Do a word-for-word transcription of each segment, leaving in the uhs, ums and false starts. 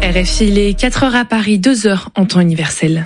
R F I, il est quatre heures à Paris, deux heures en temps universel.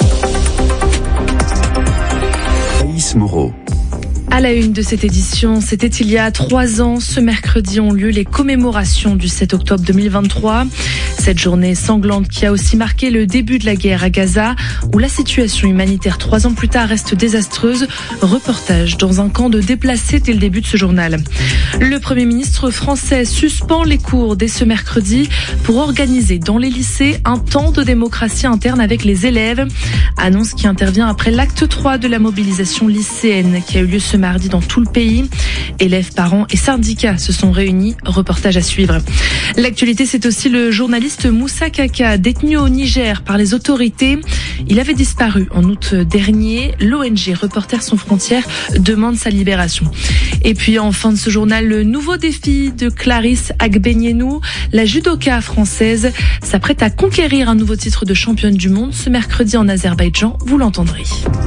Alice Moreau. À la une de cette édition, c'était il y a trois ans. Ce mercredi ont lieu les commémorations du sept octobre deux mille vingt-trois. Cette journée sanglante qui a aussi marqué le début de la guerre à Gaza, où la situation humanitaire trois ans plus tard reste désastreuse. Reportage dans un camp de déplacés dès le début de ce journal. Le Premier ministre français suspend les cours dès ce mercredi pour organiser dans les lycées un temps de démocratie interne avec les élèves. Annonce qui intervient après l'acte trois de la mobilisation lycéenne qui a eu lieu ce mardi dans tout le pays. Élèves, parents et syndicats se sont réunis. Reportage à suivre. L'actualité, c'est aussi le journaliste Moussa Kaka, détenu au Niger par les autorités. Il avait disparu en août dernier. L'O N G Reporters sans frontières demande sa libération. Et puis en fin de ce journal, le nouveau défi de Clarisse Agbenienou. La judoka française s'apprête à conquérir un nouveau titre de championne du monde ce mercredi en Azerbaïdjan. Vous l'entendrez.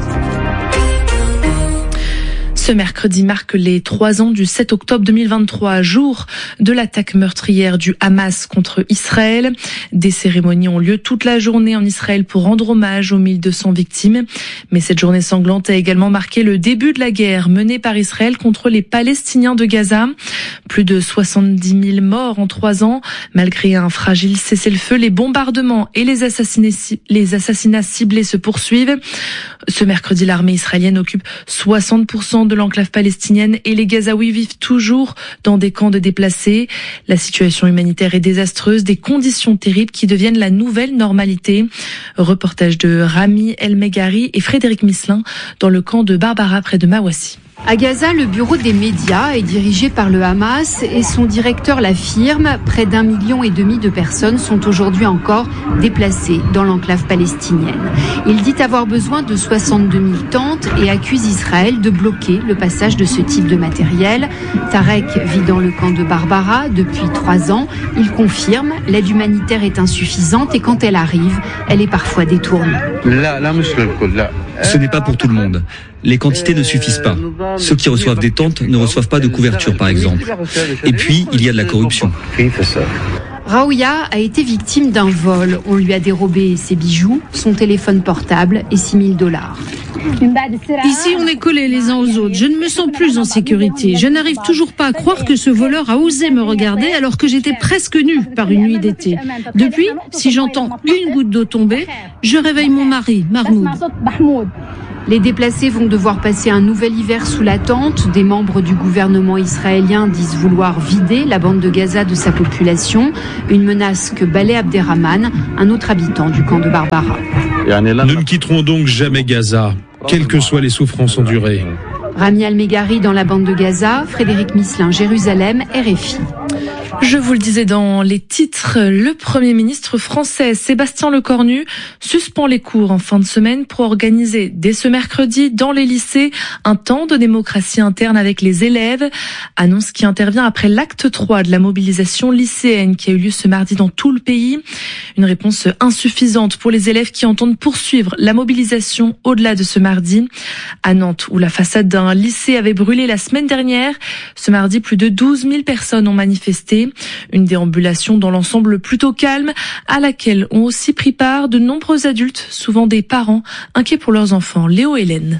Ce mercredi marque les trois ans du sept octobre deux mille vingt-trois, jour de l'attaque meurtrière du Hamas contre Israël. Des cérémonies ont lieu toute la journée en Israël pour rendre hommage aux mille deux cents victimes. Mais cette journée sanglante a également marqué le début de la guerre menée par Israël contre les Palestiniens de Gaza. Plus de soixante-dix mille morts en trois ans. Malgré un fragile cessez-le-feu, les bombardements et les assassinats, les assassinats ciblés se poursuivent. Ce mercredi, l'armée israélienne occupe soixante pour cent de l'enclave palestinienne et les Gazaouis vivent toujours dans des camps de déplacés. La situation humanitaire est désastreuse, des conditions terribles qui deviennent la nouvelle normalité. Reportage de Rami El Megari et Frédéric Misselin dans le camp de Barbara près de Mawassi. À Gaza, le bureau des médias est dirigé par le Hamas et son directeur l'affirme. Près d'un million et demi de personnes sont aujourd'hui encore déplacées dans l'enclave palestinienne. Il dit avoir besoin de soixante-deux mille tentes et accuse Israël de bloquer le passage de ce type de matériel. Tarek vit dans le camp de Barbara depuis trois ans. Il confirme, l'aide humanitaire est insuffisante et quand elle arrive, elle est parfois détournée. Ce n'est pas pour tout le monde. Les quantités ne suffisent pas. Ceux qui reçoivent des tentes ne reçoivent pas de couverture, par exemple. Et puis, il y a de la corruption. Raouya a été victime d'un vol. On lui a dérobé ses bijoux, son téléphone portable et six mille dollars. Ici, on est collés les uns aux autres. Je ne me sens plus en sécurité. Je n'arrive toujours pas à croire que ce voleur a osé me regarder alors que j'étais presque nue par une nuit d'été. Depuis, si j'entends une goutte d'eau tomber, je réveille mon mari, Mahmoud. Les déplacés vont devoir passer un nouvel hiver sous la tente. Des membres du gouvernement israélien disent vouloir vider la bande de Gaza de sa population. Une menace que balaie Abderrahman, un autre habitant du camp de Barbara. Nous ne quitterons donc jamais Gaza, quelles que soient les souffrances endurées. Rami Al-Megari dans la bande de Gaza, Frédéric Misselin, Jérusalem, R F I. Je vous le disais dans les titres, le Premier ministre français Sébastien Lecornu suspend les cours en fin de semaine pour organiser dès ce mercredi dans les lycées un temps de démocratie interne avec les élèves. Annonce qui intervient après l'acte trois de la mobilisation lycéenne qui a eu lieu ce mardi dans tout le pays. Une réponse insuffisante pour les élèves qui entendent poursuivre la mobilisation au-delà de ce mardi. À Nantes, où la façade d'un lycée avait brûlé la semaine dernière, ce mardi, plus de douze mille personnes ont manifesté. Une déambulation dans l'ensemble plutôt calme à laquelle ont aussi pris part de nombreux adultes, souvent des parents, inquiets pour leurs enfants. Léo Hélène.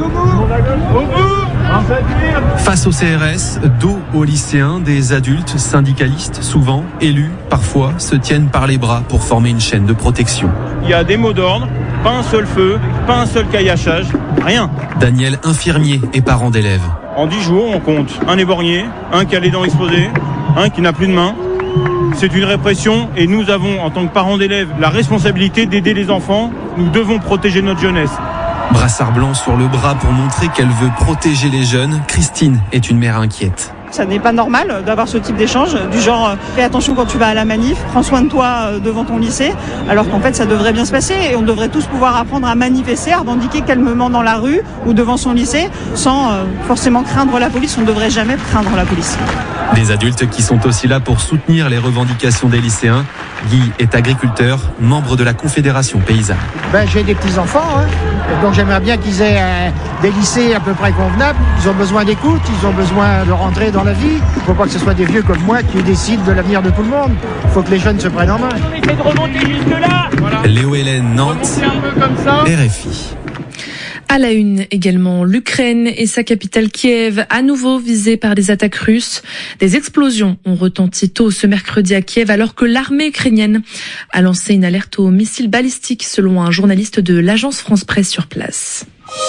Face au C R S, dos aux lycéens, des adultes, syndicalistes, souvent élus, parfois, se tiennent par les bras pour former une chaîne de protection. Il y a des mots d'ordre, pas un seul feu, pas un seul caillachage, rien. Daniel, infirmier et parent d'élèves. En dix jours, on compte un éborgné, un qui a les dents exposées, un qui n'a plus de main. C'est une répression et nous avons, en tant que parents d'élèves, la responsabilité d'aider les enfants. Nous devons protéger notre jeunesse. Brassard blanc sur le bras pour montrer qu'elle veut protéger les jeunes. Christine est une mère inquiète. Ça n'est pas normal d'avoir ce type d'échange, du genre euh, fais attention quand tu vas à la manif, prends soin de toi euh, devant ton lycée, alors qu'en fait ça devrait bien se passer et on devrait tous pouvoir apprendre à manifester, à revendiquer calmement dans la rue ou devant son lycée sans euh, forcément craindre la police. On ne devrait jamais craindre la police. Des adultes qui sont aussi là pour soutenir les revendications des lycéens. Guy est agriculteur, membre de la Confédération paysanne. Ben, j'ai des petits-enfants, hein, donc j'aimerais bien qu'ils aient euh, des lycées à peu près convenables. Ils ont besoin d'écoute, ils ont besoin de rentrer dans la vie. Il ne faut pas que ce soit des vieux comme moi qui décident de l'avenir de tout le monde. Il faut que les jeunes se prennent en main. On essaie de remonter jusque-là. Voilà. Léo Hélène, Nantes, R F I. À la une également, l'Ukraine et sa capitale Kiev, à nouveau visée par des attaques russes. Des explosions ont retenti tôt ce mercredi à Kiev alors que l'armée ukrainienne a lancé une alerte aux missiles balistiques selon un journaliste de l'agence France Presse sur place.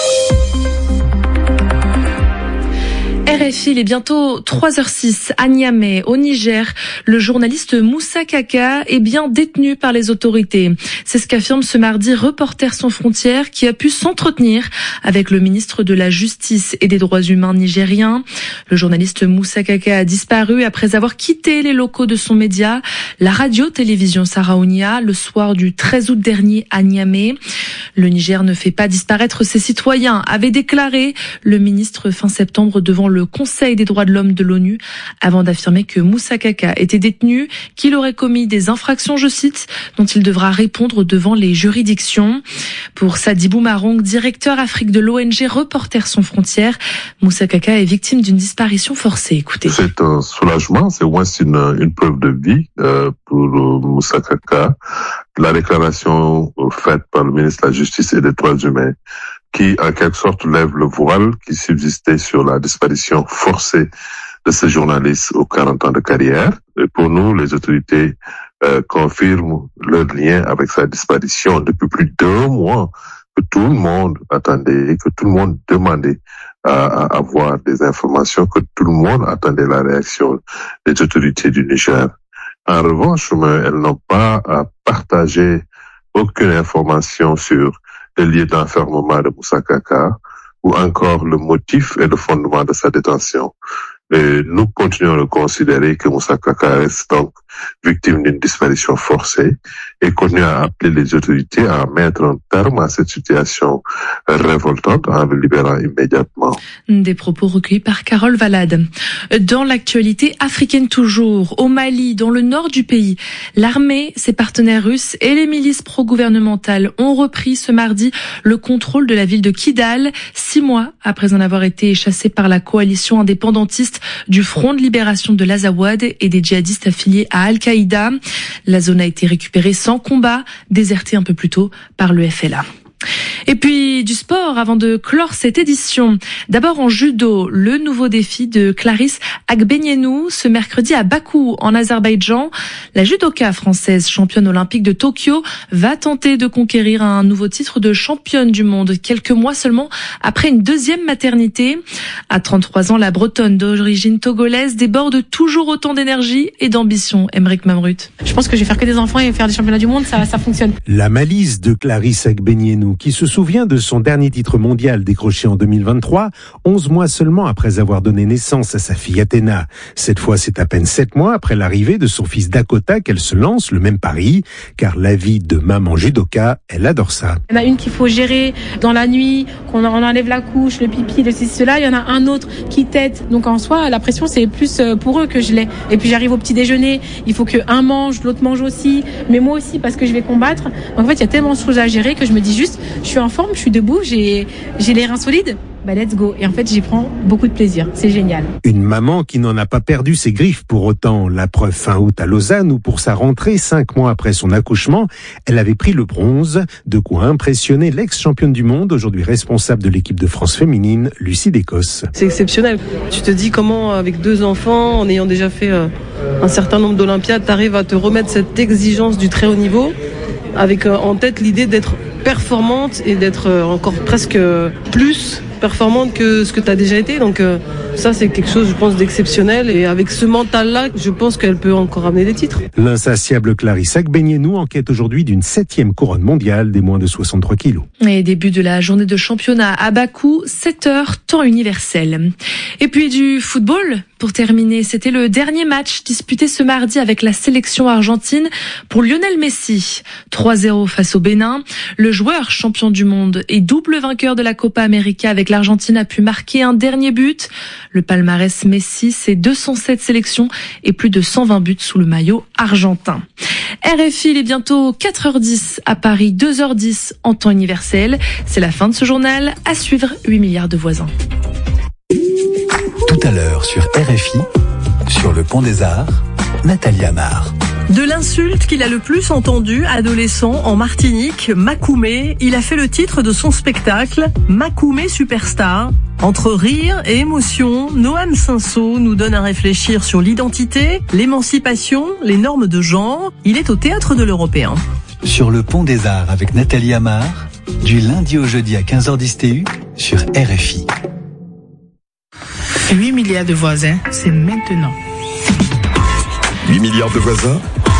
R F I, il est bientôt trois heures six à Niamey, au Niger. Le journaliste Moussa Kaka est bien détenu par les autorités. C'est ce qu'affirme ce mardi Reporters sans frontières, qui a pu s'entretenir avec le ministre de la Justice et des Droits humains nigérien. Le journaliste Moussa Kaka a disparu après avoir quitté les locaux de son média, la radio-télévision Saraounia, le soir du treize août dernier à Niamey. Le Niger ne fait pas disparaître ses citoyens, avait déclaré le ministre fin septembre devant le Conseil des droits de l'homme de l'ONU, avant d'affirmer que Moussa Kaka était détenu, qu'il aurait commis des infractions, je cite, dont il devra répondre devant les juridictions. Pour Sadibou Marong, directeur Afrique de l'O N G Reporters sans frontières, Moussa Kaka est victime d'une disparition forcée. Écoutez. C'est un soulagement, c'est au moins une, une preuve de vie euh, pour euh, Moussa Kaka. La déclaration faite par le ministre de la Justice et des Droits humains, qui en quelque sorte lève le voile qui subsistait sur la disparition forcée de ce journaliste aux quarante ans de carrière. Et pour nous, les autorités euh, confirment leur lien avec sa disparition depuis plus d'un mois, que tout le monde attendait, que tout le monde demandait à, à avoir des informations, que tout le monde attendait la réaction des autorités du Niger. En revanche, elles n'ont pas partagé aucune information sur le lieu d'enfermement de Moussa Kaka ou encore le motif et le fondement de sa détention. Et nous continuons de considérer que Moussa Kaka reste donc victime d'une disparition forcée et continue à appeler les autorités à mettre un terme à cette situation révoltante en le libérant immédiatement. Des propos recueillis par Carole Valade. Dans l'actualité africaine toujours, au Mali, dans le nord du pays, l'armée, ses partenaires russes et les milices pro-gouvernementales ont repris ce mardi le contrôle de la ville de Kidal, six mois après en avoir été chassés par la coalition indépendantiste du Front de libération de l'Azawad et des djihadistes affiliés à Al-Qaïda. La zone a été récupérée sans combat, désertée un peu plus tôt par le F L A. Et puis du sport avant de clore cette édition. D'abord en judo, le nouveau défi de Clarisse Agbenienou ce mercredi à Bakou en Azerbaïdjan. La judoka française championne olympique de Tokyo va tenter de conquérir un nouveau titre de championne du monde quelques mois seulement après une deuxième maternité. À trente-trois ans, la Bretonne d'origine togolaise déborde toujours autant d'énergie et d'ambition. Emmerich Mamrut. Je pense que je vais faire que des enfants et faire des championnats du monde, ça, ça fonctionne. La malice de Clarisse Agbenienou, qui se souvient de son dernier titre mondial décroché en deux mille vingt-trois, onze mois seulement après avoir donné naissance à sa fille Athéna. Cette fois, c'est à peine sept mois après l'arrivée de son fils Dakota qu'elle se lance le même pari, car la vie de maman judoka, elle adore ça. Il y en a une qu'il faut gérer dans la nuit, qu'on enlève la couche, le pipi, le ceci, cela. Il y en a un autre qui tète. Donc en soi, la pression, c'est plus pour eux que je l'ai. Et puis j'arrive au petit déjeuner, il faut que un mange, l'autre mange aussi, mais moi aussi parce que je vais combattre. Donc en fait, il y a tellement de choses à gérer que je me dis juste, je suis en forme, je suis debout, j'ai, j'ai les reins solides. Bah let's go. Et en fait, j'y prends beaucoup de plaisir. C'est génial. Une maman qui n'en a pas perdu ses griffes pour autant. La preuve fin août à Lausanne où pour sa rentrée, cinq mois après son accouchement, elle avait pris le bronze. De quoi impressionner l'ex-championne du monde, aujourd'hui responsable de l'équipe de France féminine, Lucie d'Écosse. C'est exceptionnel. Tu te dis comment, avec deux enfants, en ayant déjà fait euh, un certain nombre d'Olympiades, t'arrives à te remettre cette exigence du très haut niveau, avec euh, en tête l'idée d'être performante et d'être euh, encore presque euh, plus performante que ce que tu as déjà été. Donc euh, ça, c'est quelque chose, je pense, d'exceptionnel. Et avec ce mental-là, je pense qu'elle peut encore amener des titres. L'insatiable Clarisse Agbenienou enquête aujourd'hui d'une septième couronne mondiale des moins de soixante-trois kilos. Et début de la journée de championnat à Bakou, sept heures, temps universel. Et puis du football, pour terminer, c'était le dernier match disputé ce mardi avec la sélection argentine pour Lionel Messi. trois zéro face au Bénin. Le joueur champion du monde et double vainqueur de la Copa América avec l'Argentine a pu marquer un dernier but. Le palmarès Messi, c'est deux cent sept sélections et plus de cent vingt buts sous le maillot argentin. R F I, il est bientôt quatre heures dix à Paris, deux heures dix en temps universel. C'est la fin de ce journal. À suivre, huit milliards de voisins. Tout à l'heure sur R F I, sur le Pont des Arts, Nathalie Amar. De l'insulte qu'il a le plus entendue, adolescent en Martinique, Makoumé, il a fait le titre de son spectacle, Makoumé Superstar. Entre rire et émotion, Noam Cinceau nous donne à réfléchir sur l'identité, l'émancipation, les normes de genre. Il est au Théâtre de l'Européen. Sur le Pont des Arts avec Nathalie Amar, du lundi au jeudi à quinze heures dix T U sur R F I. huit milliards de voisins, c'est maintenant. huit milliards de voisins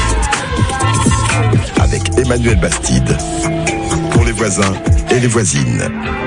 avec Emmanuel Bastide. Pour les voisins et les voisines.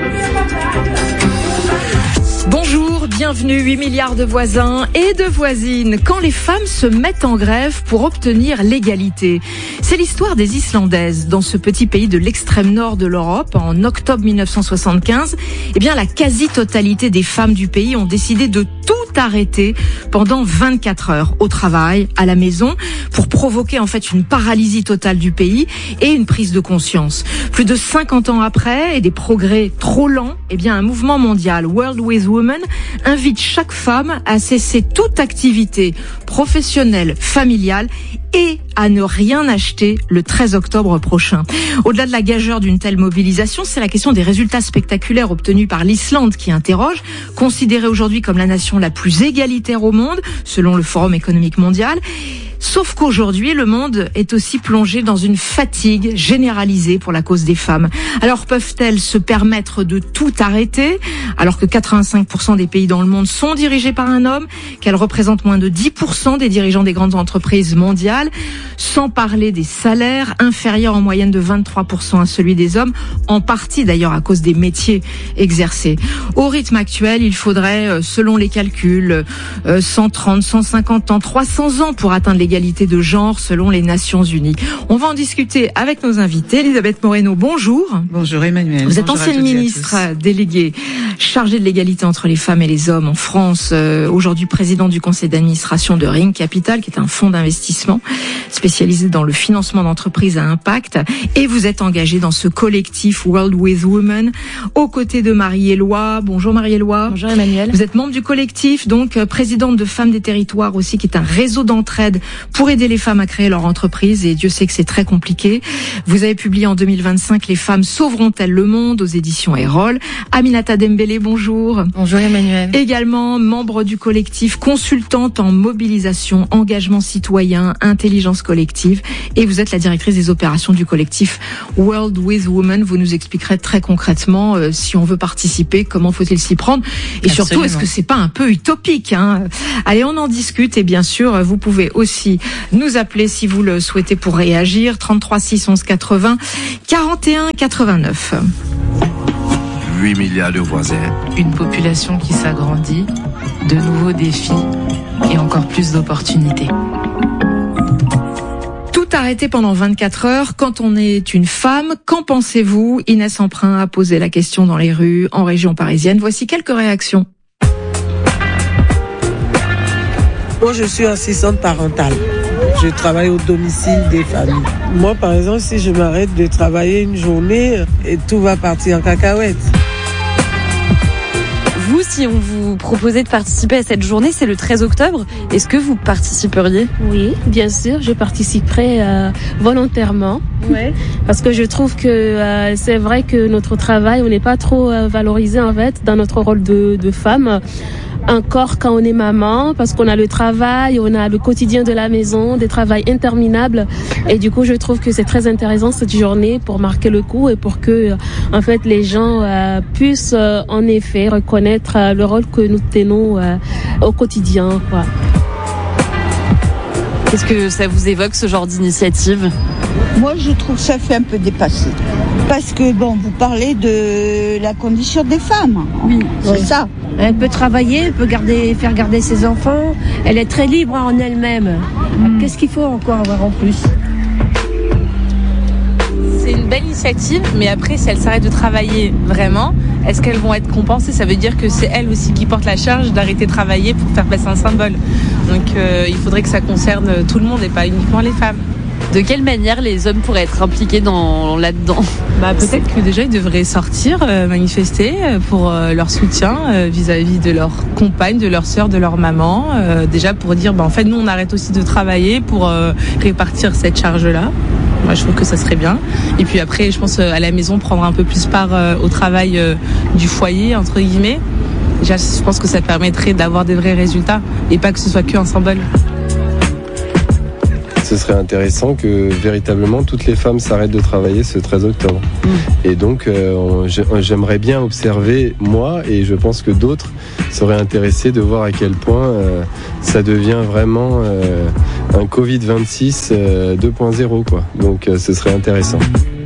Bonjour, bienvenue, huit milliards de voisins et de voisines. Quand les femmes se mettent en grève pour obtenir l'égalité. C'est l'histoire des Islandaises. Dans ce petit pays de l'extrême nord de l'Europe, en octobre mille neuf cent soixante-quinze, eh bien, la quasi-totalité des femmes du pays ont décidé de tout arrêter pendant vingt-quatre heures au travail, à la maison, pour provoquer en fait une paralysie totale du pays et une prise de conscience. Plus de cinquante ans après et des progrès trop lents, eh bien, un mouvement mondial, World with Women, invite chaque femme à cesser toute activité professionnelle, familiale et à ne rien acheter le treize octobre prochain. Au-delà de la gageure d'une telle mobilisation, c'est la question des résultats spectaculaires obtenus par l'Islande qui interroge, considérée aujourd'hui comme la nation la plus égalitaire au monde, selon le Forum économique mondial. Sauf qu'aujourd'hui, le monde est aussi plongé dans une fatigue généralisée pour la cause des femmes. Alors peuvent-elles se permettre de tout arrêter, alors que quatre-vingt-cinq pour cent des pays dans le monde sont dirigés par un homme, qu'elles représentent moins de dix pour cent des dirigeants des grandes entreprises mondiales, sans parler des salaires inférieurs en moyenne de vingt-trois pour cent à celui des hommes, en partie d'ailleurs à cause des métiers exercés. Au rythme actuel, il faudrait, selon les calculs, cent trente, cent cinquante ans, trois cents ans pour atteindre l'égalité de genre selon les Nations Unies. On va en discuter avec nos invités. Elisabeth Moreno, bonjour. Bonjour Emmanuel. Vous êtes bonjour ancienne ministre déléguée chargée de l'égalité entre les femmes et les hommes en France, euh, aujourd'hui présidente du conseil d'administration de Ring Capital, qui est un fonds d'investissement spécialisé dans le financement d'entreprises à impact. Et vous êtes engagée dans ce collectif World with Women, aux côtés de Marie-Éloi. Bonjour Marie-Éloi. Bonjour Emmanuel. Vous êtes membre du collectif, donc présidente de Femmes des Territoires aussi, qui est un réseau d'entraide pour aider les femmes à créer leur entreprise, et Dieu sait que c'est très compliqué. Vous avez publié en deux mille vingt-cinq Les femmes sauveront-elles le monde aux éditions Erol. Aminata Dembélé, bonjour. Bonjour Emmanuel. Également membre du collectif, consultante en mobilisation, engagement citoyen, intelligence collective, et vous êtes la directrice des opérations du collectif World with Women. Vous nous expliquerez très concrètement euh, si on veut participer, comment faut-il s'y prendre, et Absolument. Surtout est-ce que c'est pas un peu utopique, hein? Allez, on en discute, et bien sûr vous pouvez aussi nous appeler si vous le souhaitez pour réagir. trente-trois six onze quatre-vingts quarante et un quatre-vingt-neuf. huit milliards de voisins. Une population qui s'agrandit, de nouveaux défis et encore plus d'opportunités. Tout arrêter pendant vingt-quatre heures quand on est une femme, qu'en pensez-vous? Inès Emprunt a posé la question dans les rues en région parisienne. Voici quelques réactions. Moi, je suis assistante parentale. Je travaille au domicile des familles. Moi, par exemple, si je m'arrête de travailler une journée, et tout va partir en cacahuète. Vous, si on vous proposait de participer à cette journée, c'est le treize octobre, est-ce que vous participeriez? Oui, bien sûr, je participerai euh, volontairement. Ouais. Parce que je trouve que euh, c'est vrai que notre travail, on n'est pas trop euh, valorisé en fait dans notre rôle de, de femme. Encore quand on est maman, parce qu'on a le travail, on a le quotidien de la maison, des travails interminables. Et du coup, je trouve que c'est très intéressant cette journée pour marquer le coup et pour que, en fait, les gens euh, puissent, euh, en effet, reconnaître euh, le rôle que nous tenons euh, au quotidien, quoi. Qu'est-ce que ça vous évoque, ce genre d'initiative? Moi, je trouve que ça fait un peu dépassé. Parce que, bon, vous parlez de la condition des femmes. Oui, c'est oui. ça. Elle peut travailler, elle peut garder, faire garder ses enfants. Elle est très libre en elle-même. Mmh. Qu'est-ce qu'il faut encore avoir en plus? C'est une belle initiative, mais après, si elle s'arrête de travailler vraiment, est-ce qu'elles vont être compensées? Ça veut dire que c'est elles aussi qui portent la charge d'arrêter de travailler pour faire passer un symbole. Donc euh, il faudrait que ça concerne tout le monde et pas uniquement les femmes. De quelle manière les hommes pourraient être impliqués dans, là-dedans? Bah, peut-être que déjà ils devraient sortir, euh, manifester pour euh, leur soutien euh, vis-à-vis de leurs compagnes, de leurs sœurs, de leur maman. Euh, déjà pour dire, bah, en fait nous on arrête aussi de travailler pour euh, répartir cette charge-là. Moi je trouve que ça serait bien. Et puis après je pense euh, à la maison prendre un peu plus part euh, au travail euh, du foyer entre guillemets. Déjà je pense que ça permettrait d'avoir des vrais résultats et pas que ce soit qu'un symbole. Ce serait intéressant que véritablement toutes les femmes s'arrêtent de travailler ce treize octobre. Mmh. Et donc euh, on, j'aimerais bien observer, moi, et je pense que d'autres seraient intéressés de voir à quel point euh, ça devient vraiment euh, un covid vingt-six euh, deux point zéro, quoi. Donc euh, ce serait intéressant.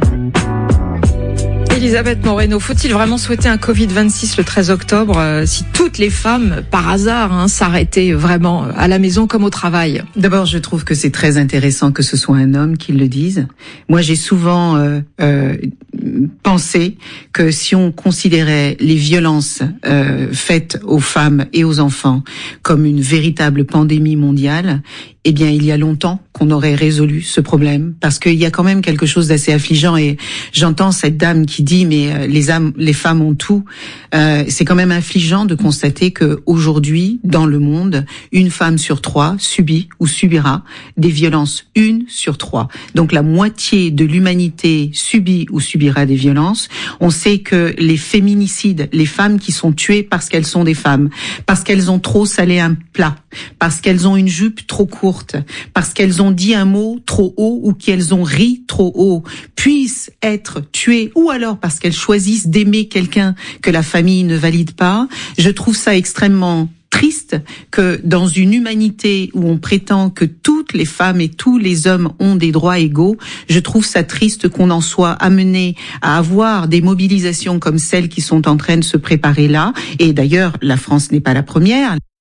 Elisabeth Moreno, faut-il vraiment souhaiter un covid vingt-six le treize octobre euh, si toutes les femmes, par hasard, hein, s'arrêtaient vraiment à la maison comme au travail? D'abord, je trouve que c'est très intéressant que ce soit un homme qui le dise. Moi, j'ai souvent euh, euh, pensé que si on considérait les violences euh, faites aux femmes et aux enfants comme une véritable pandémie mondiale, eh bien, il y a longtemps qu'on aurait résolu ce problème, parce qu'il y a quand même quelque chose d'assez affligeant. Et j'entends cette dame qui dit mais les âmes, les femmes ont tout. Euh, c'est quand même affligeant de constater que aujourd'hui, dans le monde, une femme sur trois subit ou subira des violences. Une sur trois. Donc la moitié de l'humanité subit ou subira des violences. On sait que les féminicides, les femmes qui sont tuées parce qu'elles sont des femmes, parce qu'elles ont trop salé un plat, parce qu'elles ont une jupe trop courte, parce qu'elles ont dit un mot trop haut ou qu'elles ont ri trop haut, puissent être tuées, ou alors parce qu'elles choisissent d'aimer quelqu'un que la famille ne valide pas. Je trouve ça extrêmement triste que dans une humanité où on prétend que toutes les femmes et tous les hommes ont des droits égaux, je trouve ça triste qu'on en soit amené à avoir des mobilisations comme celles qui sont en train de se préparer là. Et d'ailleurs, la France n'est pas la première.